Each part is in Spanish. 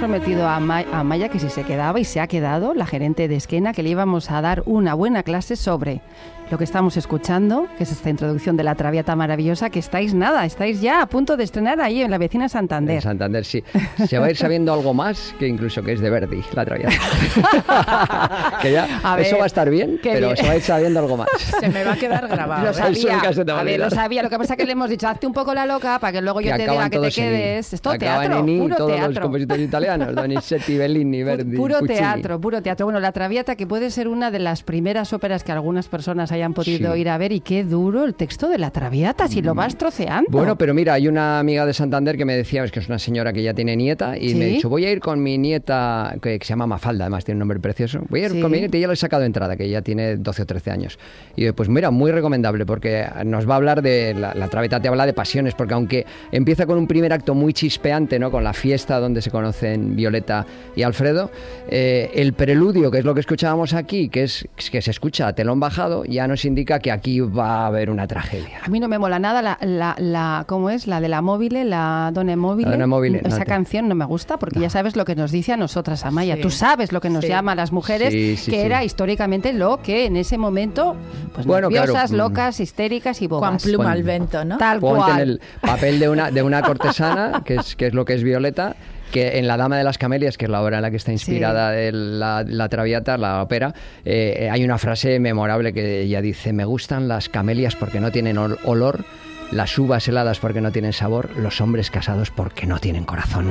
prometido a Maya que si se quedaba, y se ha quedado, la gerente de Esquena, que le íbamos a dar una buena clase sobre lo que estamos escuchando, que es esta introducción de La Traviata maravillosa, que estáis ya a punto de estrenar ahí en la vecina Santander. En Santander, sí. Se va a ir sabiendo algo más que incluso que es de Verdi, La Traviata. Que ya, eso va a estar bien, pero bien. Se va a ir sabiendo algo más. Se me va a quedar grabado. Lo sabía, lo sabía. Lo que pasa es que le hemos dicho, hazte un poco la loca para que luego yo te diga que te quedes. Es todo teatro, puro todos teatro. Los compositores italianos, Donizetti, Bellini, Verdi, puro Puccini. teatro. Bueno, La Traviata, que puede ser una de las primeras óperas que algunas personas hayan podido ir a ver, y qué duro el texto de La Traviata, si lo vas troceando. Bueno, pero mira, hay una amiga de Santander que me decía, es que es una señora que ya tiene nieta, y me ha dicho, voy a ir con mi nieta, que se llama Mafalda, además tiene un nombre precioso, voy a ir con mi nieta, y ya le he sacado entrada, que ya tiene 12 o 13 años. Y pues mira, muy recomendable, porque nos va a hablar de, la Traviata te habla de pasiones, porque aunque empieza con un primer acto muy chispeante, ¿no?, con la fiesta donde se conocen Violeta y Alfredo, el preludio, que es lo que escuchábamos aquí, que se escucha a telón bajado, ya nos indica que aquí va a haber una tragedia. A mí no me mola nada ¿cómo es? La de la móvile, la Donna Móvile. Esa canción no me gusta, porque ya sabes lo que nos dice a nosotras, Amaya. Tú sabes lo que nos llama a las mujeres, era históricamente lo que en ese momento, pues nerviosas, locas, histéricas y bobas. Juan Pluma al vento, ¿no? Tal Ponte cual. en el papel de una cortesana, que es lo que es Violeta, que en La Dama de las Camelias, que es la obra en la que está inspirada la Traviata, la ópera, hay una frase memorable que ella dice: me gustan las camelias porque no tienen olor, las uvas heladas porque no tienen sabor, los hombres casados porque no tienen corazón.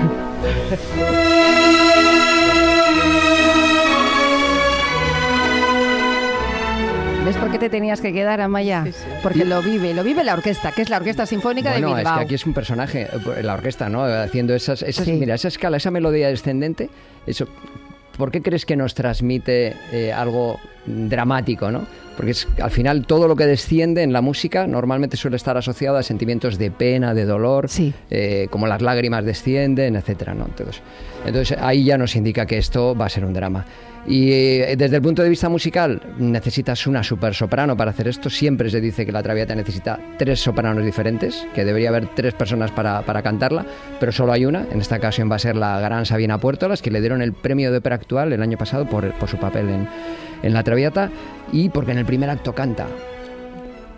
¿Ves por qué te tenías que quedar, Amaya? Porque lo vive la orquesta, que es la Orquesta Sinfónica de Bilbao. Es que aquí es un personaje, la orquesta, ¿no? Haciendo esas mira, esa escala, esa melodía descendente, eso, ¿por qué crees que nos transmite algo dramático, ¿no? Porque al final todo lo que desciende en la música normalmente suele estar asociado a sentimientos de pena, de dolor, como las lágrimas descienden, etcétera, ¿no? Entonces ahí ya nos indica que esto va a ser un drama. Y desde el punto de vista musical necesitas una supersoprano para hacer esto. Siempre se dice que la Traviata necesita 3 sopranos diferentes, que debería haber 3 personas para cantarla, pero solo hay una. En esta ocasión va a ser la gran Sabina Puertolas, que le dieron el premio de ópera actual el año pasado por su papel en la Traviata, y porque en el primer acto canta